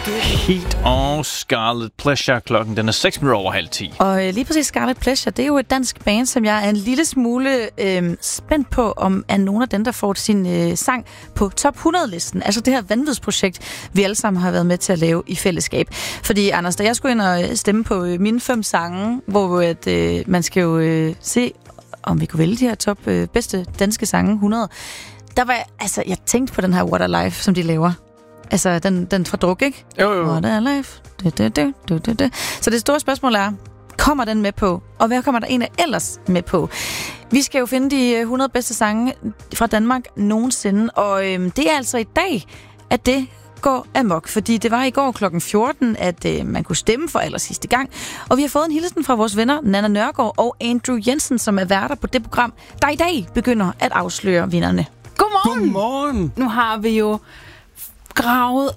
Heat og Scarlet Pleasure. Klokken den er 6:06. Og lige præcis Scarlet Pleasure, det er jo et dansk band, som jeg er en lille smule spændt på, om er nogen af dem, der får sin sang på top 100-listen. Altså det her vanvidsprojekt, vi alle sammen har været med til at lave i fællesskab. Fordi, Anders, da jeg skulle ind og stemme på mine 5 sange, hvor man skal jo se, om vi kunne vælge de her top bedste danske sange 100, der var jeg tænkte på den her What a Life, som de laver. Altså, den fra Druk, ikke? Jo. What a Life. Så det store spørgsmål er, kommer den med på? Og hvad kommer der en af ellers med på? Vi skal jo finde de 100 bedste sange fra Danmark nogensinde, og det er altså i dag, at det går amok, fordi det var i går klokken 14, at man kunne stemme for allersidste gang, og vi har fået en hilsen fra vores venner Nanna Nørgaard og Andrew Jensen, som er værter på det program, der i dag begynder at afsløre vinderne. Godmorgen! Nu har vi jo gravet,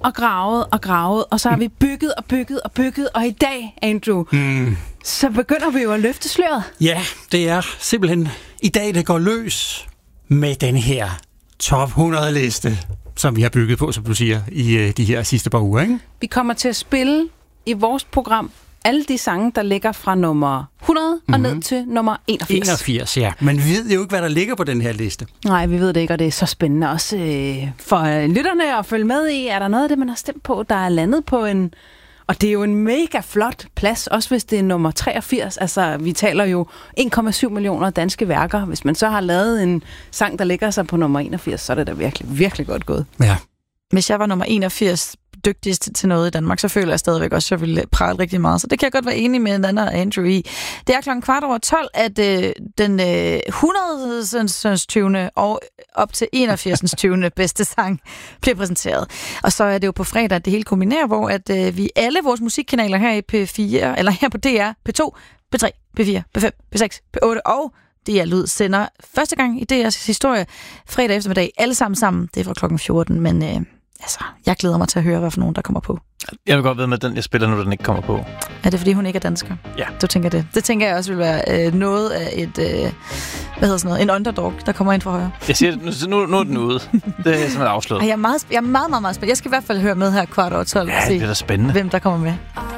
og så har vi bygget, og i dag, Andrew, så begynder vi jo at løfte sløret. Ja, det er simpelthen i dag, det går løs med den her top 100-liste, som vi har bygget på, som du siger, i de her sidste par uger, ikke? Vi kommer til at spille i vores program alle de sange, der ligger fra nummer 100 og ned til nummer 81. 81, ja. Men vi ved jo ikke, hvad der ligger på den her liste. Nej, vi ved det ikke, og det er så spændende også for lytterne at følge med i. Er der noget af det, man har stemt på, der er landet på en... Og det er jo en mega flot plads, også hvis det er nummer 83. Altså, vi taler jo 1,7 millioner danske værker. Hvis man så har lavet en sang, der ligger sig på nummer 81, så er det da virkelig, virkelig godt gået. Ja. Hvis jeg var nummer 81 dygtigst til noget i Danmark, så føler jeg stadigvæk også, at jeg ville prale rigtig meget. Så det kan jeg godt være enig med Nanna og Andrew i. Det er 12:15, at den 100. 20. og op til 81. 20. bedste sang bliver præsenteret. Og så er det jo på fredag, at det hele kulminerer, hvor at vi alle vores musikkanaler her i P4, eller her på DR, P2, P3, P4, P5, P6, P8 og DR Lyd sender første gang i DR's historie fredag eftermiddag. Alle sammen. Det er fra klokken 14, men... jeg glæder mig til at høre, hvad for nogen, der kommer på. Jeg vil godt ved med den, jeg spiller nu, den ikke kommer på. Er det, fordi hun ikke er dansker? Ja. Du tænker det? Det tænker jeg også vil være noget af et... en underdog, der kommer ind fra højre. Jeg siger, nu er den ude. Det er simpelthen afslået. Jeg er meget spændt. Jeg skal i hvert fald høre med her 12:15 og se, det bliver da spændende. Hvem der kommer med.